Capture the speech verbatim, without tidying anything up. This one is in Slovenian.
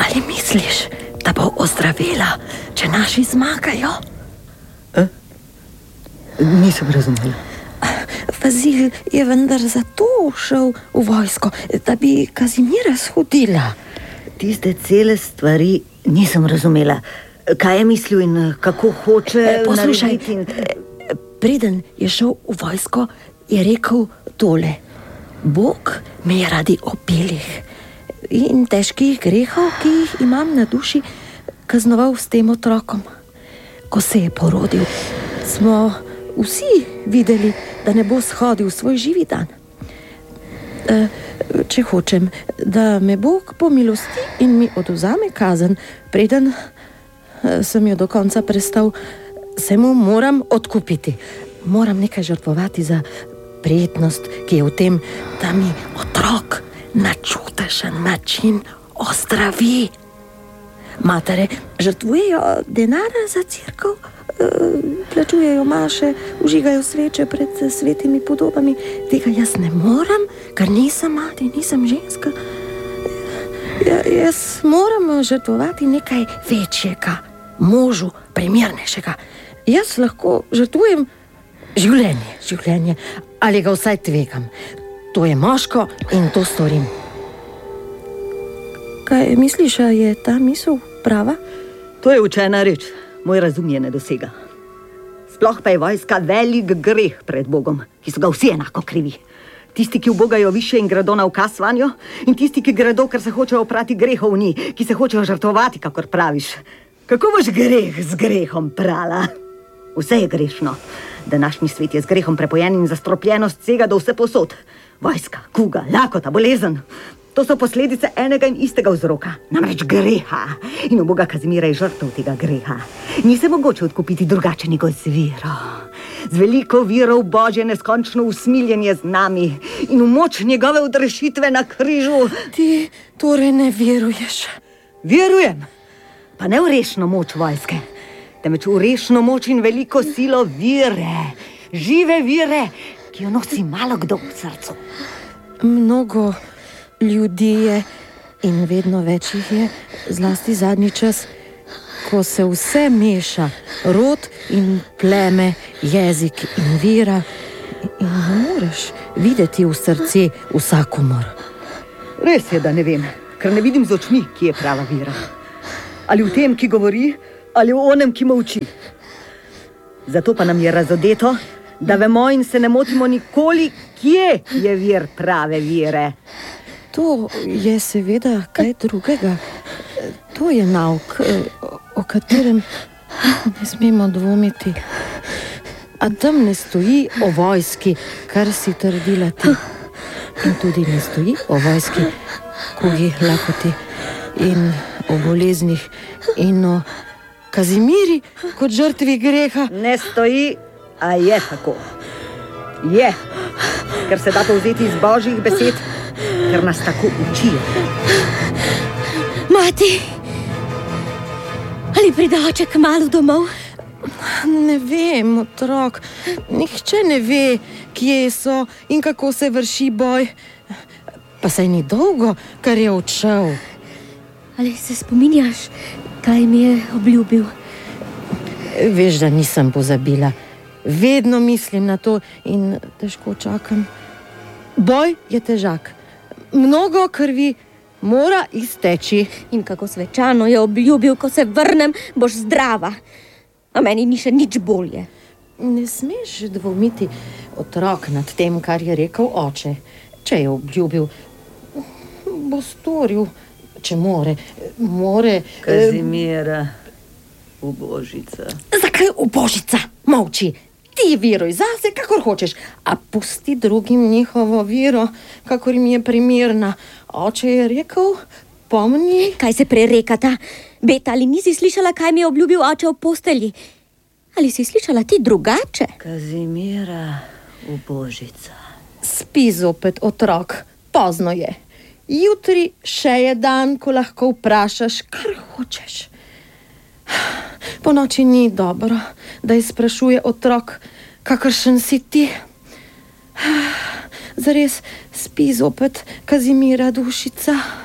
Ali misliš, da bo ozdravila, če naši zmagajo? E? Nisem razumela. Fazil je vendar zato šel v vojsko, da bi Kazimira shodila. Tiste cele stvari nisem razumela. Kaj je mislil in kako hoče e, poslušaj, narediti? In... Preden je šel v vojsko, je rekel tole: Bog me je radi obilih in težkih grehov, ki jih imam na duši, kaznoval s tem otrokom. Ko se je porodil, smo vsi videli, da ne bo shodil svoj živi dan. E, če hočem, da me Bog pomilosti in mi odvzame kazen, preden sem jo do konca prestal, se mu moram odkupiti. Moram nekaj žrtvovati za prijetnost, ki je v tem, da mi otrok na čudešen način ozdravi. Matere žrtvujejo denarja za cerkev, plačujejo maše, užigajo sveče pred svetimi podobami. Tega jaz ne moram, ker nisem mati, nisem ženska. Ja, jaz moram žrtvovati nekaj večjega, možu primernejšega. Jaz lahko žrtvujem življenje, življenje, ali ga vsaj tvegam. To je moško in to storim. Kaj misliš, a je ta misel prava? To je učena reč, moj razum je ne dosega. Sploh pa je vojska velik greh pred Bogom, ki so ga vsi enako krivi. Tisti, ki ubogajo više in gredo na ukaz vanjo, in tisti, ki gredo, ker se hočejo oprati grehov v njih, ki se hočejo žrtvovati, kakor praviš. Kako boš greh z grehom prala? Vse je grešno. Današnji svet je z grehom prepojen in zastropljenost sega do vse posod. Vojska, kuga, lakota, bolezen. To so posledice enega in istega vzroka, namreč greha. In uboga Kazimira je žrtev tega greha. Ni se mogoče odkupiti drugače nego z vero. Z veliko vero v Božje neskončno usmiljenje z nami in v moč njegove odrešitve na križu. Ti torej ne veruješ? Verujem, pa ne v rešno moč vojske, temveč v rešno moč in veliko silo vire, žive vire, ki jo nosi malo kdo v srcu. Mnogo ljudi je in vedno več jih je, zlasti zadnji čas, ko se vse meša, rod in pleme, jezik in vera, in ne moreš videti v srce vsakomor. Res je, da ne vem, ker ne vidim z očmi, ki je prava vera. Ali v tem, ki govori, ali v onem, ki molči. Zato pa nam je razodeto, da vemo in se ne motimo nikoli, kje je vir prave vere. To je seveda kaj drugega. To je nauk, o katerem ne smemo dvomiti. A tam ne stoji o vojski, kar si trdila ti. In tudi ne stoji o vojski, kugi, lakoti in o boleznih in o Kazimiri kot žrtvi greha. Ne stoji, a je tako. Je, ker se da povzeti iz Božjih besed, ker nas tako učijo. Mati, ali pride oče kmalu domov? Ne vem, otrok. Nihče ne ve, kje so in kako se vrši boj. Pa saj ni dolgo, kar je odšel. Ali se spominjaš, kaj mi je obljubil? Veš, da nisem pozabila. Vedno mislim na to in težko čakam. Boj je težak. Mnogo krvi mora izteči. In kako svečano je obljubil, ko se vrnem, boš zdrava. A meni ni še nič bolje. Ne smeš dvomiti, otrok, nad tem, kar je rekel oče. Če je obljubil, bo storil, če more. More... Kazimira, ubožica. Zakaj ubožica? Molči. Ti veruj zase, kakor hočeš, a pusti drugim njihovo vero, kakor jim je primerna. Oče je rekel, pomni... Kaj se prerekata? Beta, ali nisi slišala, kaj mi je obljubil oče v postelji? Ali si slišala ti drugače? Kazimira, ubožica. Spi zopet, otrok, pozno je. Jutri še je dan, ko lahko vprašaš, kar hočeš. Po noči ni dobro, da izprašuje otrok, kakršen si ti. Zares spi zopet, Kazimira, dušica.